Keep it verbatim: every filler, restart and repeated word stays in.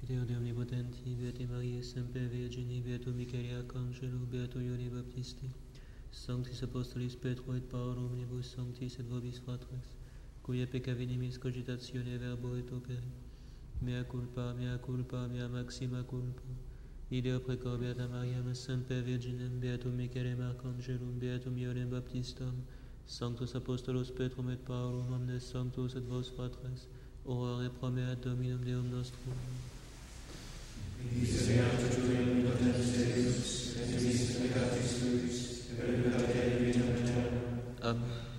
Deo de omnipotenti, Beate Maria, Semper Virgini, Beatum Michaeli Arcangelo, Beatum Ione Baptisti, Sanctis Apostolis Petro et Paolo, omnibus sanctis et vobis fratres, cuia peccavinimis cogitatione verbo et opere, mea culpa, mea culpa, mea maxima culpa, ideo precor Beata Mariam, Semper Virginem, Beatum Michaelem Arcangelum, Beatum Ionem Baptistam, Sanctus Apostolos Petrum et Paulum, omnes sanctus et vos fratres, ora repromeat Dominum Deum nostrum. Miserere Tuum potens Deus, et mis peccatis tuis, per peccatis vita eterna. Amen.